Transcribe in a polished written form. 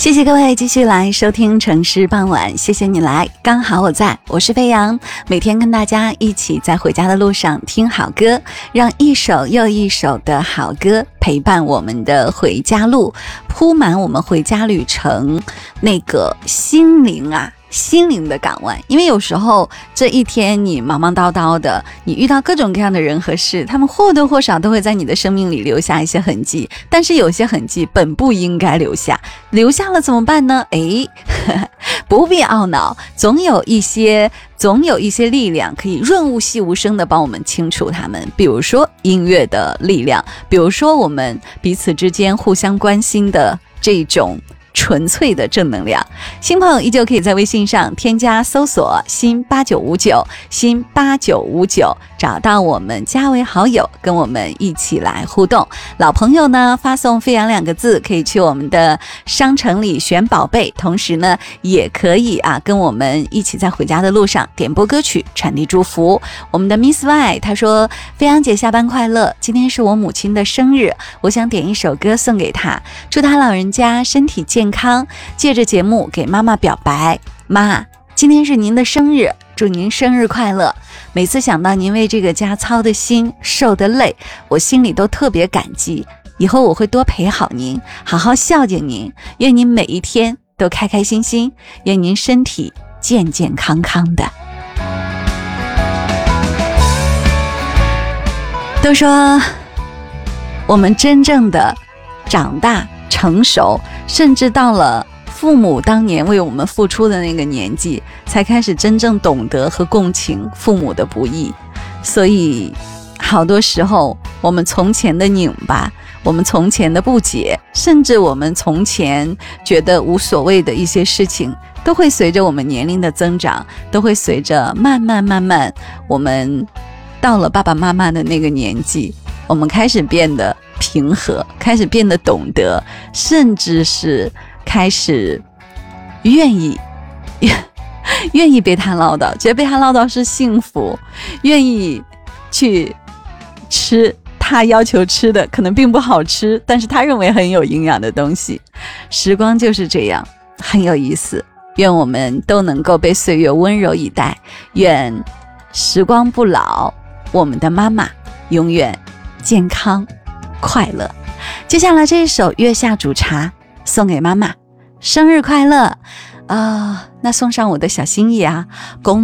谢谢各位继续来收听城市傍晚，谢谢你来，刚好我在，我是飞扬，每天跟大家一起在回家的路上听好歌，让一首又一首的好歌陪伴我们的回家路，铺满我们回家旅程那个心灵的港湾。因为有时候这一天你忙忙叨叨的，你遇到各种各样的人和事，他们或多或少都会在你的生命里留下一些痕迹，但是有些痕迹本不应该留下，留下了怎么办呢？不必懊恼，总有一些力量可以润物细无声的帮我们清除它们，比如说音乐的力量，比如说我们彼此之间互相关心的这种纯粹的正能量。新朋友依旧可以在微信上添加搜索新8959新8959，找到我们加为好友，跟我们一起来互动。老朋友呢，发送飞扬2个字，可以去我们的商城里选宝贝，同时呢也可以跟我们一起在回家的路上点播歌曲，传递祝福。我们的 Miss Y 她说，飞扬姐下班快乐，今天是我母亲的生日，我想点一首歌送给她，祝她老人家身体健康，借着节目给妈妈表白，妈，今天是您的生日，祝您生日快乐。每次想到您为这个家操的心受的累，我心里都特别感激，以后我会多陪好您，好好孝敬您，愿您每一天都开开心心，愿您身体健健康康的。都说我们真正的长大成熟，甚至到了父母当年为我们付出的那个年纪，才开始真正懂得和共情父母的不易。所以好多时候我们从前的拧巴，我们从前的不解，甚至我们从前觉得无所谓的一些事情，都会随着我们年龄的增长，都会随着慢慢我们到了爸爸妈妈的那个年纪，我们开始变得平和，开始变得懂得，甚至是开始愿意被他唠叨，觉得被他唠叨是幸福，愿意去吃他要求吃的可能并不好吃，但是他认为很有营养的东西。时光就是这样，很有意思。愿我们都能够被岁月温柔以待，愿时光不老，我们的妈妈永远健康快乐。接下来这一首月下煮茶送给妈妈，生日快乐那送上我的小心意公